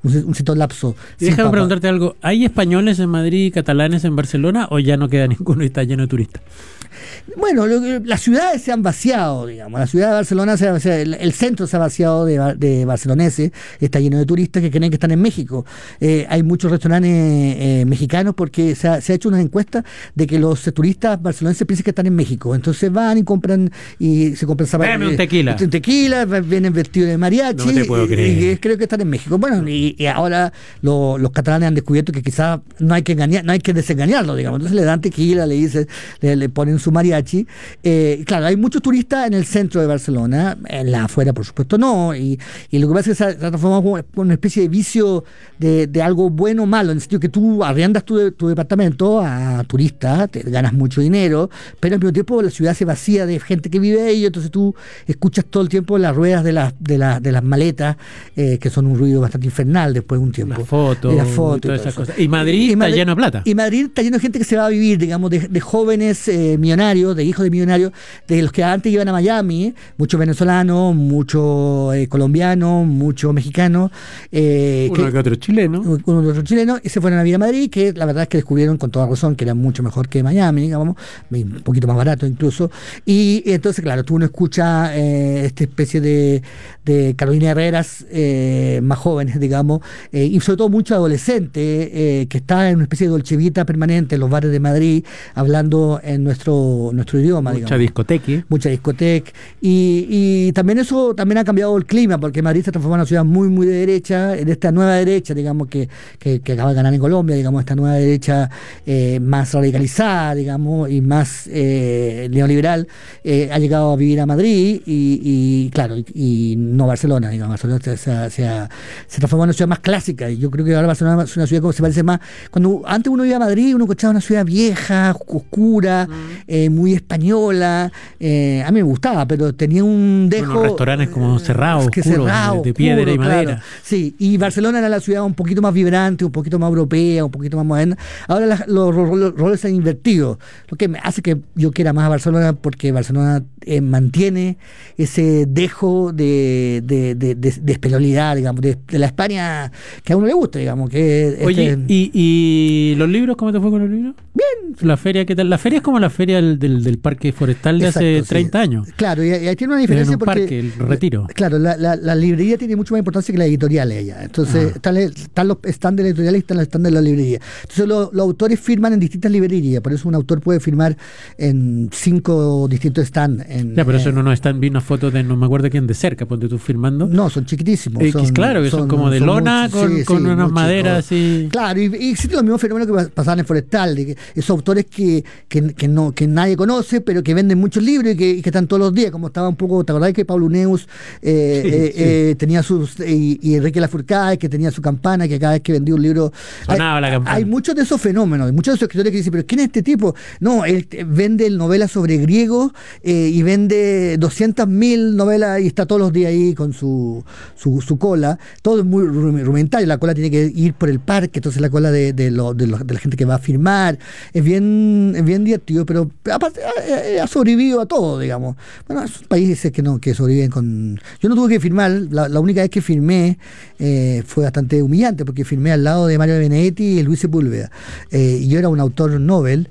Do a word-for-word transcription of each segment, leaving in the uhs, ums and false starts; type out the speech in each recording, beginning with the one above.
un, un cierto lapso. Déjame preguntarte algo, ¿hay españoles en Madrid y catalanes en Barcelona o ya no queda ninguno y está lleno de turistas? Bueno, lo, las ciudades se han vaciado, digamos. La ciudad de Barcelona, se ha vaciado, el, el centro se ha vaciado de, de barceloneses, está lleno de turistas que creen que están en México. Eh, hay muchos restaurantes eh, mexicanos porque se ha, se ha hecho una encuesta de que los turistas barceloneses piensan que están en México. Entonces van y compran y se compran zapatos. Dame un tequila. Un tequila, vienen vestidos de mariachi. No te puedo y, creer. y creo que están en México. Bueno, y, y ahora lo, los catalanes han descubierto que quizás no hay que engañar, no hay que desengañarlo, digamos. Entonces le dan tequila, le dicen, le, le ponen su mariachi. Eh, claro, hay muchos turistas en el centro de Barcelona, en la afuera por supuesto no, y, y lo que pasa es que se ha transformado como una especie de vicio de, de algo bueno o malo, en el sentido que tú arriendas tu, tu departamento a turistas, te ganas mucho dinero, pero al mismo tiempo la ciudad se vacía de gente que vive ahí, entonces tú escuchas todo el tiempo las ruedas de las de, la, de las maletas, eh, que son un ruido bastante infernal después de un tiempo. Las fotos, las fotos y todas y todo esas eso. cosas. Y Madrid y está Madrid, lleno de plata. Y Madrid está lleno de gente que se va a vivir, digamos, de, de jóvenes eh, millonarios, de hijos de millonarios, de los que antes iban a Miami, muchos venezolanos, muchos eh, colombianos, muchos mexicanos. Eh, uno que, que otro chileno. Uno de otros chilenos, y se fueron a vivir a Madrid, que la verdad es que descubrieron con toda razón que era mucho mejor que Miami, digamos, un poquito más barato incluso. Y, y entonces, claro, tú uno escucha eh, esta especie de, de Carolina Herreras eh, más jóvenes, digamos, eh, y sobre todo mucho adolescente eh, que está en una especie de Dolce Vita permanente en los bares de Madrid, hablando en nuestro, nuestro idioma. Mucha digamos. discoteca. Mucha discoteca. Y, y también eso también ha cambiado el clima, porque Madrid se ha transformado en una ciudad muy, muy de derecha, en esta nueva derecha, digamos, que, que, que acaba de ganar en Colombia, digamos, esta nueva derecha eh, más radicalizada, digamos, y más eh, neoliberal, eh, ha llegado a vivir a Madrid y, y claro, y, y no Barcelona, digamos, Barcelona se, se, se, ha, se transformó en una ciudad más clásica, y yo creo que ahora Barcelona es una ciudad como se parece más, cuando antes uno iba a Madrid, uno escuchaba una ciudad vieja, oscura, mm. eh, muy española. Eh, a mí me gustaba, pero tenía un dejo... Unos restaurantes como cerrados, que oscuros, cerrado, de, de piedra oscuro, y madera. Claro. Sí, y Barcelona era la ciudad un poquito más vibrante, un poquito más europea, un poquito más moderna. Ahora la, los, los, los roles se han invertido, lo que me hace que yo quiera más a Barcelona, porque Barcelona eh, mantiene ese dejo de, de, de, de, de especialidad, digamos, de, de la España que a uno le gusta, digamos. Que Oye, este... ¿y, ¿y los libros? ¿Cómo te fue con los libros? Bien. La feria, ¿qué tal? La feria es como la feria del, del, del parque forestal de Exacto, hace sí. treinta años. Claro, y, y ahí tiene una diferencia en un porque... parque, el Retiro. Claro, la, la, la librería tiene mucho más importancia que la editorial ella. Entonces, ah. están, están los stands de la editorial y están los stands de la librería. Entonces, lo, los autores firman en distintas librerías. Por eso un autor puede firmar en cinco distintos stands. En, ya, pero eso eh, no, no están, vi una foto de no me acuerdo quién de cerca, ponte tú firmando. No, son chiquitísimos. Eh, son, claro, que son, son como de son lona mucho, con, sí, con sí, unas maderas así. Claro, y, y existen los mismos fenómenos que pasaban en Forestal, de que esos autores que, que, que, no, que nadie conoce, pero que venden muchos libros y que, y que están todos los días, como estaba un poco, ¿te acordás que Pablo Neus eh, sí, eh, sí. Eh, tenía sus, y, y Enrique Lafourcade, que tenía su campana, que cada vez que vendía un libro... Sonaba hay, la campana. Hay muchos de esos fenómenos, hay muchos de esos escritores que dicen, pero ¿quién es este tipo? No, él vende novelas sobre griegos eh, y vende doscientas mil novelas y está todos los días ahí con su, su, su cola. Todo es muy rudimentario, la cola tiene que ir por el parque, entonces la cola de, de, lo, de, lo, de la gente que va a firmar. Es bien, es bien divertido, pero aparte ha, ha sobrevivido a todo, digamos. Bueno, son países que no, que sobreviven con... Yo no tuve que firmar, la, la única vez que firmé eh, fue bastante humillante, porque firmé al lado de Mario Benedetti y Luis Sepúlveda. Eh, y yo era un autor Nobel,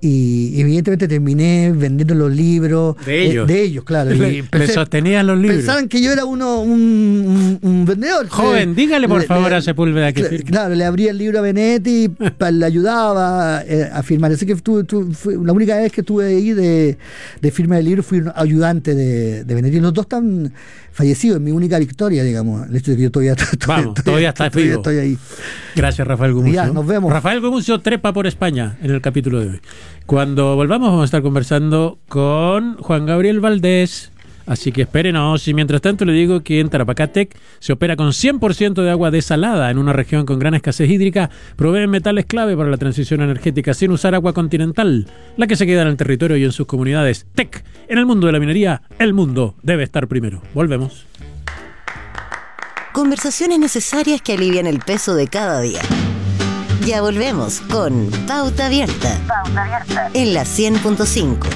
y evidentemente terminé vendiendo los libros de ellos, eh, de ellos claro. Y pensé, le sostenían los libros. Pensaban que yo era uno un, un, un vendedor. Joven, eh, dígale por le, favor le, a Sepúlveda que firme. Claro, le abría el libro a Benedetti y le ayudaba eh, a firmar. Así que tu, tu, fue, la única vez que estuve ahí de, de firma del libro fui un ayudante de, de Benedetti. Los dos están fallecidos, es mi única victoria, digamos. El hecho de que yo todavía, todavía, Vamos, todavía, todavía está todavía vivo. Estoy ahí. Gracias, Rafael Gumucio. Ya, nos vemos. Rafael Gumucio trepa por España en el capítulo de hoy. Cuando volvamos vamos a estar conversando con Juan Gabriel Valdés. Así que espérenos. Y mientras tanto le digo que en Tarapacá-Tec se opera con cien por ciento de agua desalada en una región con gran escasez hídrica. Proveen metales clave para la transición energética sin usar agua continental, la que se queda en el territorio y en sus comunidades. Tec, en el mundo de la minería, el mundo debe estar primero. Volvemos. Conversaciones necesarias que alivian el peso de cada día. Ya volvemos con Pauta Abierta, Pauta Abierta. En la cien punto cinco.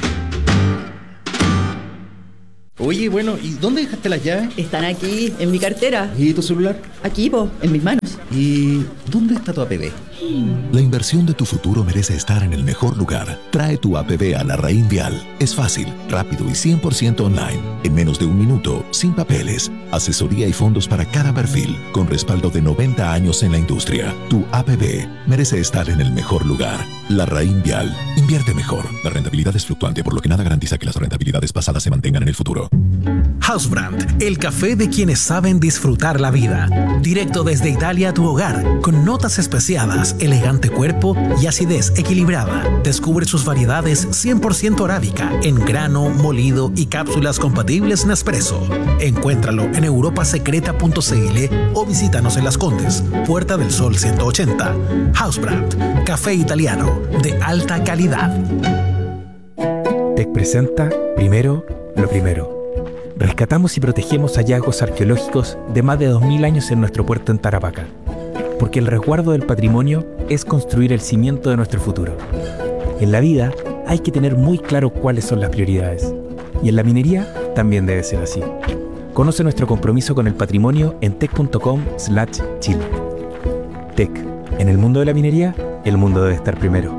Oye, bueno, ¿y dónde dejaste las llaves? Están aquí, en mi cartera. ¿Y tu celular? Aquí, po, en mis manos. ¿Y dónde está tu A P B? La inversión de tu futuro merece estar en el mejor lugar. Trae tu A P B a Larraín Vial. Es fácil, rápido y cien por ciento online. En menos de un minuto, sin papeles. Asesoría y fondos para cada perfil, con respaldo de noventa años en la industria. Tu A P B merece estar en el mejor lugar. Larraín Vial. Invierte mejor. La rentabilidad es fluctuante, por lo que nada garantiza que las rentabilidades pasadas se mantengan en el futuro. Hausbrand, el café de quienes saben disfrutar la vida. Directo desde Italia a tu hogar, con notas especiadas, elegante cuerpo y acidez equilibrada. Descubre sus variedades cien por ciento arábica, en grano, molido y cápsulas compatibles Nespresso. Encuéntralo en europasecreta punto c l o visítanos en Las Condes, Puerta del Sol ciento ochenta. Hausbrand, café italiano de alta calidad. T E C presenta Primero lo Primero. Rescatamos y protegemos hallazgos arqueológicos de más de dos mil años en nuestro puerto en Tarapacá. Porque el resguardo del patrimonio es construir el cimiento de nuestro futuro. En la vida hay que tener muy claro cuáles son las prioridades. Y en la minería también debe ser así. Conoce nuestro compromiso con el patrimonio en tec punto com slash chile. T E C. En el mundo de la minería, el mundo debe estar primero.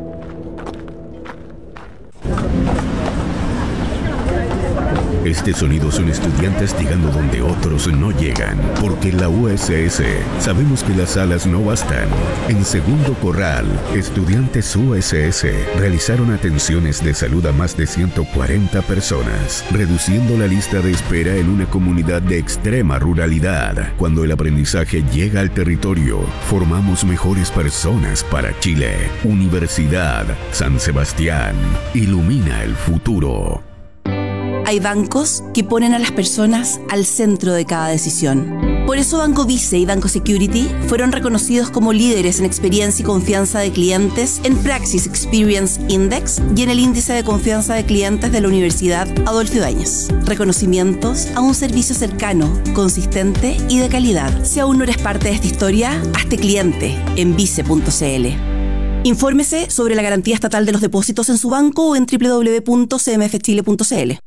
Este sonido son estudiantes llegando donde otros no llegan, porque en la U S S sabemos que las salas no bastan. En Segundo Corral, estudiantes U S S realizaron atenciones de salud a más de ciento cuarenta personas, reduciendo la lista de espera en una comunidad de extrema ruralidad. Cuando el aprendizaje llega al territorio, formamos mejores personas para Chile. Universidad San Sebastián, ilumina el futuro. Hay bancos que ponen a las personas al centro de cada decisión. Por eso Banco Vice y Banco Security fueron reconocidos como líderes en experiencia y confianza de clientes en Praxis Experience Index y en el índice de confianza de clientes de la Universidad Adolfo Ibáñez. Reconocimientos a un servicio cercano, consistente y de calidad. Si aún no eres parte de esta historia, hazte cliente en vice punto c l. Infórmese sobre la garantía estatal de los depósitos en su banco o en doble u doble u doble u punto c m f chile punto c l.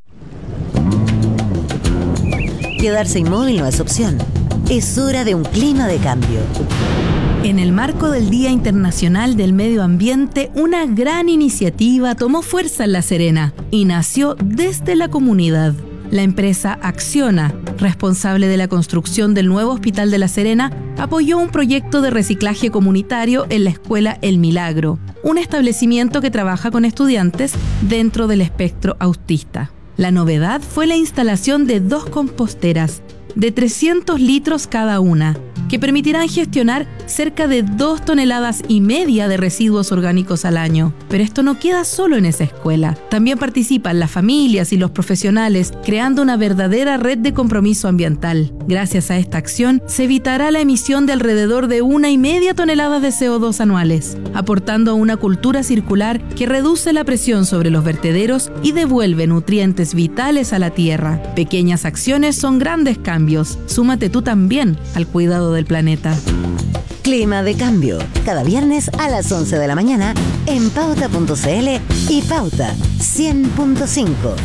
Quedarse inmóvil no es opción. Es hora de un clima de cambio. En el marco del Día Internacional del Medio Ambiente, una gran iniciativa tomó fuerza en La Serena y nació desde la comunidad. La empresa Acciona, responsable de la construcción del nuevo Hospital de La Serena, apoyó un proyecto de reciclaje comunitario en la Escuela El Milagro, un establecimiento que trabaja con estudiantes dentro del espectro autista. La novedad fue la instalación de dos composteras de trescientos litros cada una, que permitirán gestionar cerca de dos toneladas y media de residuos orgánicos al año. Pero esto no queda solo en esa escuela. También participan las familias y los profesionales, creando una verdadera red de compromiso ambiental. Gracias a esta acción, se evitará la emisión de alrededor de una y media toneladas de C O dos anuales, aportando a una cultura circular que reduce la presión sobre los vertederos y devuelve nutrientes vitales a la tierra. Pequeñas acciones son grandes cambios. Súmate tú también al cuidado del planeta. Clima de cambio, cada viernes a las once de la mañana en pauta punto c l y Pauta cien punto cinco.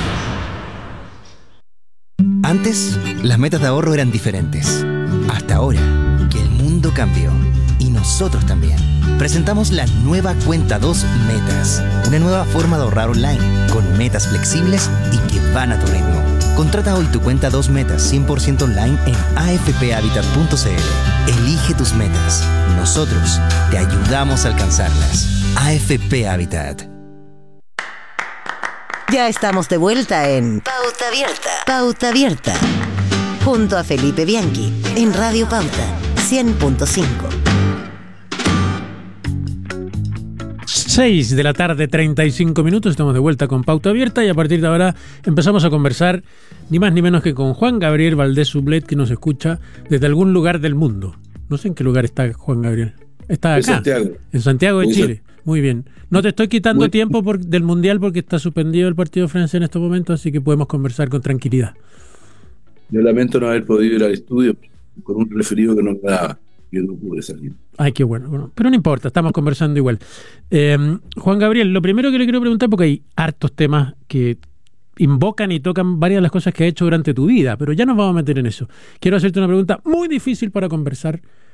Antes, las metas de ahorro eran diferentes. Hasta ahora, que el mundo cambió. Y nosotros también. Presentamos la nueva Cuenta dos Metas. Una nueva forma de ahorrar online, con metas flexibles y que van a tu ritmo. Contrata hoy tu Cuenta dos Metas cien por ciento online en a f p habitat punto c l. Elige tus metas. Nosotros te ayudamos a alcanzarlas. A F P Habitat. Ya estamos de vuelta en Pauta Abierta. Pauta Abierta. Junto a Felipe Bianchi en Radio Pauta cien punto cinco. seis de la tarde, treinta y cinco minutos, estamos de vuelta con Pauta Abierta y a partir de ahora empezamos a conversar ni más ni menos que con Juan Gabriel Valdés Sublet, que nos escucha desde algún lugar del mundo. No sé en qué lugar está Juan Gabriel. Está acá, en Santiago, en Santiago de Chile. Muy bien. No te estoy quitando Muy... tiempo por, del Mundial porque está suspendido el partido francés en estos momentos, así que podemos conversar con tranquilidad. Yo lamento no haber podido ir al estudio con un referido que no me daba. Yo no pude salir. Ay, qué bueno, bueno. Pero no importa, estamos conversando igual. Eh, Juan Gabriel, lo primero que le quiero preguntar, porque hay hartos temas que invocan y tocan varias de las cosas que has hecho durante tu vida, pero ya nos vamos a meter en eso. Quiero hacerte una pregunta muy difícil para conversar